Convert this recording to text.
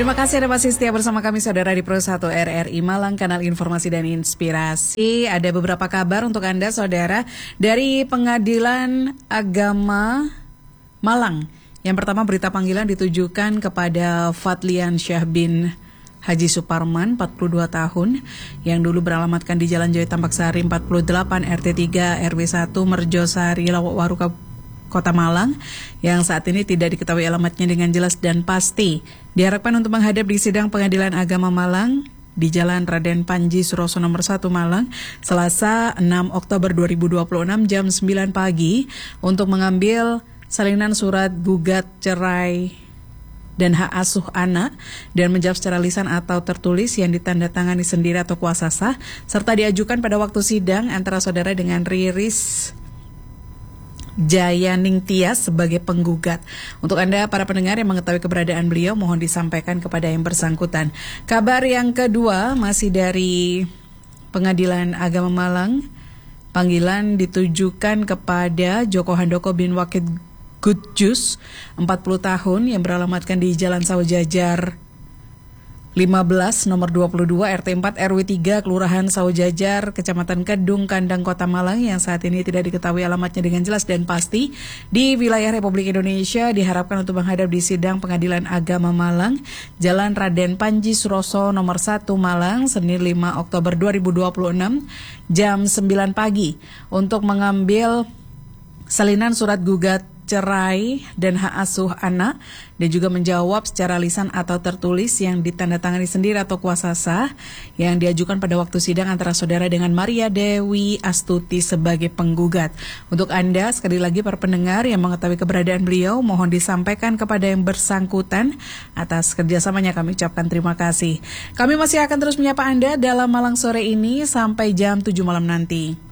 Terima kasih Anda masih setia bersama kami saudara di Pro 1 RRI Malang, kanal informasi dan inspirasi. Ada beberapa kabar untuk Anda saudara dari Pengadilan Agama Malang. Yang pertama, berita panggilan ditujukan kepada Fadlian Syah bin Haji Suparman, 42 tahun, yang dulu beralamatkan di Jalan Joy Tambak Sari 48 RT 3 RW 1 Merjosari Lawakwaru Kota Malang, yang saat ini tidak diketahui alamatnya dengan jelas dan pasti. Diharapkan untuk menghadap di sidang Pengadilan Agama Malang di Jalan Raden Panji Suroso nomor 1 Malang, Selasa 6 Oktober 2026 jam 9 pagi untuk mengambil salinan surat gugat cerai dan hak asuh anak dan menjawab secara lisan atau tertulis yang ditandatangani sendiri atau kuasa sah, serta diajukan pada waktu sidang antara saudara dengan Riris Jayaning Tias sebagai penggugat. Untuk Anda para pendengar yang mengetahui keberadaan beliau, mohon disampaikan kepada yang bersangkutan. Kabar yang kedua masih dari Pengadilan Agama Malang. Panggilan ditujukan kepada Joko Handoko bin Wakid Gudjus, 40 tahun, yang beralamatkan di Jalan Sawojajar 15 nomor 22 RT 4 RW 3 Kelurahan Sawojajar, Kecamatan Kedung Kandang, Kota Malang, yang saat ini tidak diketahui alamatnya dengan jelas dan pasti di wilayah Republik Indonesia. Diharapkan untuk menghadap di sidang Pengadilan Agama Malang, Jalan Raden Panji Suroso nomor 1 Malang, Senin 5 Oktober 2026 jam 9 pagi untuk mengambil salinan surat gugat cerai dan hak asuh anak dan juga menjawab secara lisan atau tertulis yang ditandatangani sendiri atau kuasa sah yang diajukan pada waktu sidang antara saudara dengan Maria Dewi Astuti sebagai penggugat. Untuk Anda sekali lagi para pendengar yang mengetahui keberadaan beliau, mohon disampaikan kepada yang bersangkutan. Atas kerjasamanya kami ucapkan terima kasih. Kami masih akan terus menyapa Anda dalam Malang sore ini sampai jam 7 malam nanti.